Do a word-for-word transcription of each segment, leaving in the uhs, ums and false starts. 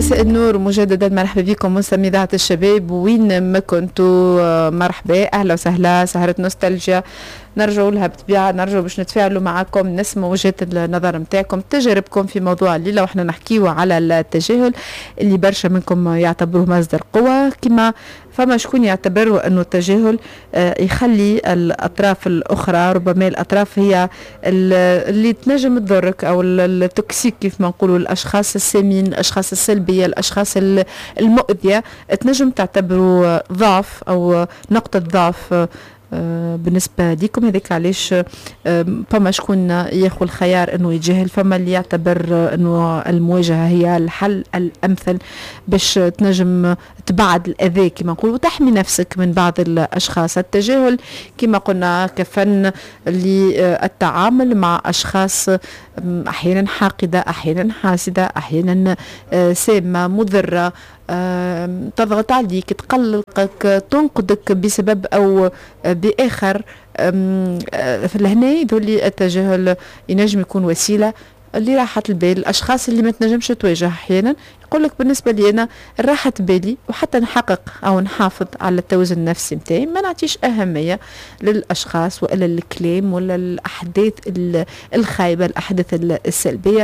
مساء النور مجددا، مرحبا بكم مستمعي إذاعة الشباب وين ما كنتوا. مرحبا، اهلا وسهلا. سهرة نوستالجيا نرجعوا لها بطبيعه، نرجعوا باش نتفاعلوا معكم، نسمعوا وجهات النظر نتاعكم، تجاربكم في موضوع الليله، وحنا نحكيوا على التجاهل اللي برشا منكم يعتبروه مصدر قوه، كما فما شكون يعتبروا انه التجاهل يخلي الاطراف الاخرى، ربما الاطراف هي اللي تنجم تضرك او التوكسيك كيف ما نقولوا، الاشخاص السامين، الاشخاص السلبيه، الاشخاص المؤذيه، تنجم تعتبروا ضعف او نقطه ضعف آه بالنسبة ليكم. هذاك علاش آه فما شكون ياخذ الخيار انه يتجاهل، فما اللي يعتبر آه انه المواجهة هي الحل الامثل باش تنجم تبعد الاذى كما نقول وتحمي نفسك من بعض الاشخاص. التجاهل كما قلنا كفن للتعامل مع اشخاص احيانا حاقدة، احيانا حاسدة، احيانا آه سامة مضرة، آه تضغط عليك، تقلقك، تنقدك بسبب او باخر. في لهنا يقول لي التجاهل ينجم يكون وسيله لراحه البال. الاشخاص اللي ما تنجمش تواجه احيانا يقول لك بالنسبه لي انا راحه بالي وحتى نحقق او نحافظ على التوازن النفسي نتاعي ما نعطيش اهميه للاشخاص ولا الكلام ولا الاحداث الخايبه، الاحداث السلبيه.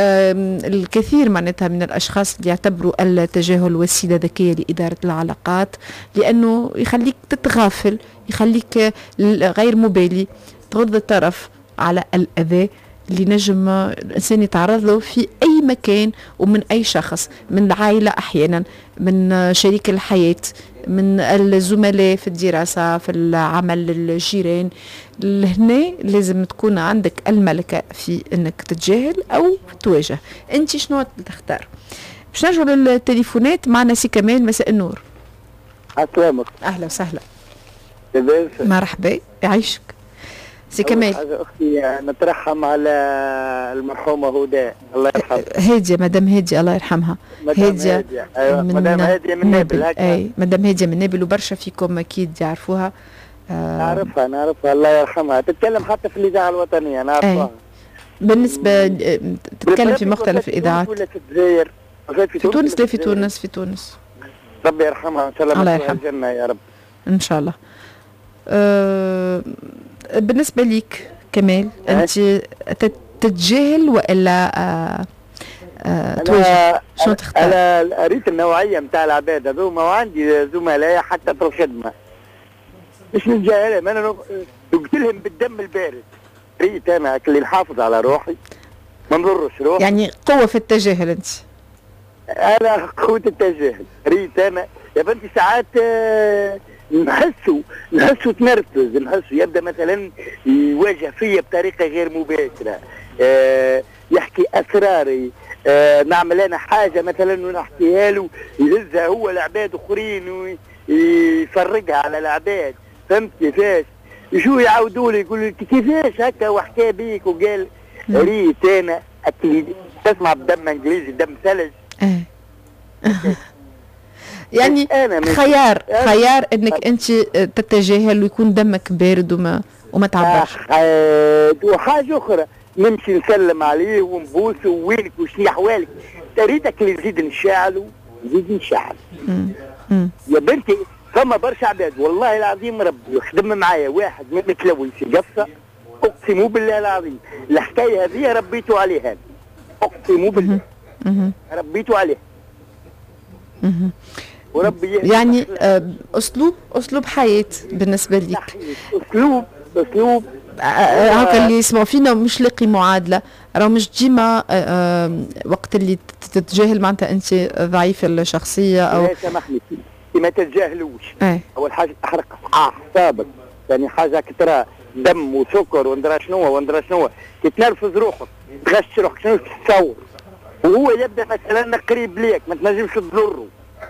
الكثير معناتها من الاشخاص اللي يعتبروا التجاهل وسيله ذكيه لاداره العلاقات، لانه يخليك تتغافل، يخليك غير مبالي، تغض الطرف على الاذى اللي نجم الإنسان يتعرض له في أي مكان ومن أي شخص، من العائلة أحيانا، من شريك الحياة، من الزملاء في الدراسة، في العمل، الجيران. هنا لازم تكون عندك الملكة في أنك تتجاهل أو تواجه. أنت شنو تختار؟ باش نرجعوا للتليفونات. معنا سي كمال، مساء النور. أسلامك. أهلا وسهلا. كيفاش؟ مرحبا، يعيشك سي كمال. حاجة أختي نترحم على المرحومة هدى الله يرحمها. هادية، مدام هادية الله يرحمها. هادية أيوة، مدام هادية من نابل. أي مدام هادية من نابل، وبرشا فيكم أكيد يعرفوها. آه نعرفها نعرفها الله يرحمها، تتكلم حتى في الإذاعة الوطنية نعرفها. بالنسبة تتكلم في مختلف الإذاعات. ولا في الجزائر؟ في تونس. لا في تونس، في تونس. ربي يرحمها إن شاء الله. الله يرحمها الجنة يا رب إن شاء الله. أه بالنسبة ليك كمال، أنت تتجاهل وإلا أه أه تواجه؟ شنو تختار؟ أنا قريت النوعية متاع العباد هذوما، وعندي زملاء حتى في الخدمة مش نتجاهلهم، أنا نقتلهم بالدم البارد. ريت أنا اللي نحافظ على روحي ما نضرش روحي. يعني قوة في التجاهل أنت؟ أنا قوة التجاهل. ريت أنا يا بنتي ساعات أه نحسه نحسه تنرفز، نحسه يبدا مثلا يواجه فيا بطريقه غير مباشره، آه يحكي اسراري، آه نعمل انا حاجه مثلا ونحكيها له يهزها هو لعباد اخرين ويفرقها على العباد. فهمت كيفاش؟ شو يعاودوا لي يقولوا لي كيفاش هكا وحكى بيك وقال ريت انا اكيد تسمع بدم انجليزي دم ثلج. يعني خيار خيار انك انت تتجاهل ويكون دمك بارد وما وما تعبرش. وحاجه اخرى نمشي نسلم عليه ونبوسه وينك وشنو احوالك، تريدك اللي نزيد نشعله نزيد نشعل. يا بنتي فما برشا عباد والله العظيم ربي يخدم معايا واحد متلوي في قصه، اقسم بالله العظيم الحكايه هذه ربيته عليها، اقسم بالله ربيته عليها. وربي يعني اسلوب اسلوب حياه بالنسبه لك. اسلوب اسلوب هكا اللي يسمعوا فينا مش لاقي معادله، راه مش ديما وقت اللي تتجاهل معناتها انت ضعيف الشخصيه او لا سامحني ما تتجاهلوش. أي. اول حاجه تحرق اعصابك، ثاني حاجه كترى دم وسكر وندرى شنو وندرى شنو، كي تنرفز روحك تغش روحك شنو تتصور، وهو يبدا مثلا قريب ليك ما تنجمش تضره.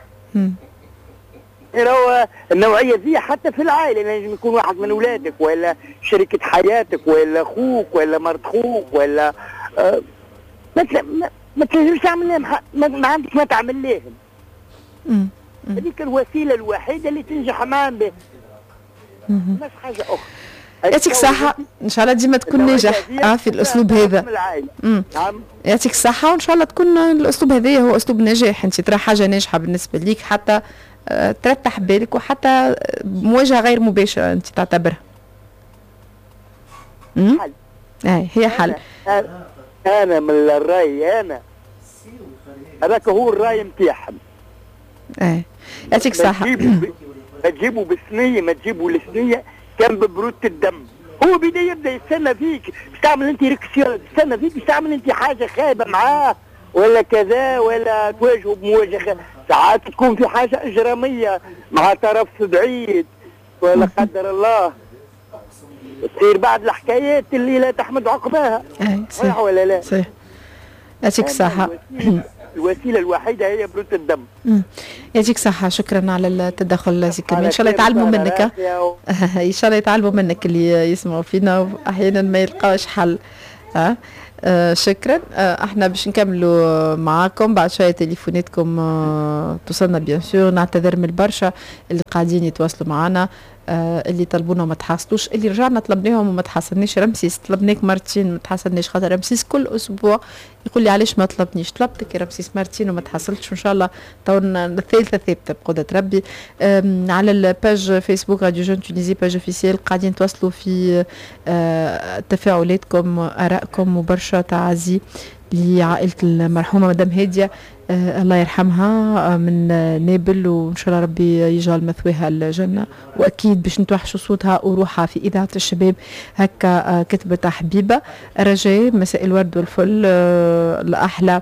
هو النوعيه ذي حتى في العائله لازم يكون واحد من اولادك ولا شريكه حياتك ولا اخوك ولا مرت اخوك ولا آه ما ما تنجمش تعمل لهم ما, ما عندك ما تعمل لهم. هذيك الوسيله الوحيده اللي تنجح معاهم به، مش حاجه اخرى. يعطيك الصحة، إن شاء الله ديما تكون ناجح آه في الأسلوب هذا. نعم. يعطيك الصحة وإن شاء الله تكون الأسلوب هذا هو أسلوب نجاح، أنت ترى حاجة ناجحة بالنسبة ليك حتى آه ترتاح بالك وحتى مواجهة غير مباشرة أنت تعتبرها. حل. أي هي حل. أنا, أنا من الرأي أنا هذاك هو الرأي نتاعهم. أي يعطيك الصحة. ما تجيبوا بالسنية، ما تجيبوا السنية كان ببرودة الدم. هو بدا يبدا يستنى فيك باش تعمل انت ريكسيون، تستنى فيك باش تعمل انت حاجه خايبه معاه ولا كذا ولا تواجهه بمواجهه. ساعات تكون في حاجه اجراميه مع طرف بعيد ولا قدر الله تصير بعد الحكايات اللي لا تحمد عقباها. صحيح ولا لا؟ صحيح. يعطيك الصحة. الوسيله الوحيده هي برودة الدم. يعطيك صحة، شكرا على التدخل زي كمان. ان شاء الله يتعلموا منك ان شاء الله يتعلموا منك اللي يسمعوا فينا واحيانا ما يلقاوش حل. ها آه شكرا. آه احنا باش نكملوا معاكم بعد شويه تليفوناتكم آه توصلنا بيان سور. نعتذر من البرشا اللي قاعدين يتواصلوا معنا آه اللي طلبونا وما تحصلوش، اللي رجعنا طلبناهم وما تحصلناش. رمسيس طلبناك مرتين ما تحصلناش، خاطر رمسيس كل اسبوع يقول لي علاش ما طلبنيش. طلبتك يا رمسيس مرتين وما تحصلتش، وان شاء الله تونا الثالثه ثابته بقدره ربي. على الباج فيسبوك راديو جون تونيزي باج اوفيسيال قاعدين توصلوا في آه تفاعلاتكم ارائكم وبرشا تعازي لعائلة المرحومة مدام هادية آه الله يرحمها آه من آه نابل، وإن شاء الله ربي يجعل مثواها الجنة. وأكيد باش نتوحشوا صوتها وروحها في إذاعة الشباب. هكا آه كتبت حبيبة رجاء مساء الورد والفل آه الأحلى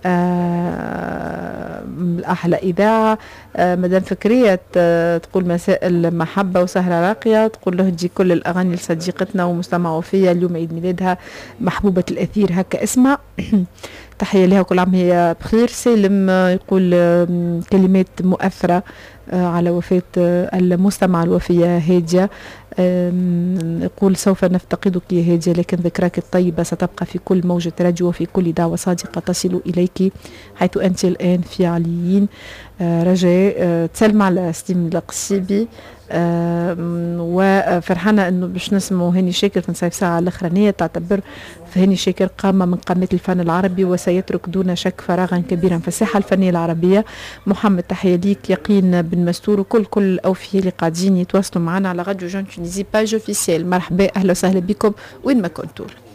آه الأحلى إذاعة. آه مدام فكرية آه تقول مساء المحبة وسهرة راقية، تقول له تجي كل الأغاني لصديقتنا ومستمعة وفية اليوم عيد ميلادها محبوبة الأثير هكا اسمها. تحية لها وكل عام هي بخير. سالم آه يقول آه كلمات مؤثرة آه على وفاة آه المستمعة الوفية هادية. يقول سوف نفتقدك يا هادية لكن ذكراك الطيبة ستبقى في كل موجة راديو وفي كل دعوة صادقة تصل إليك حيث أنت الآن في عليين. آه رجاء آه تسلم على سليم القصيبي آه وفرحانة أنه باش نسمعوا هاني شاكر في نصيف ساعة الأخرانية. تعتبر فهاني شاكر قامة من قامات الفن العربي وسيترك دون شك فراغا كبيرا في الساحة الفنية العربية. محمد تحية ليك، يقين بن مستور وكل كل الأوفياء اللي قاعدين يتواصلوا معنا على راديو جون تونيزي باج اوفيسيال. مرحبا أهلا وسهلا بكم وين ما كنتوا.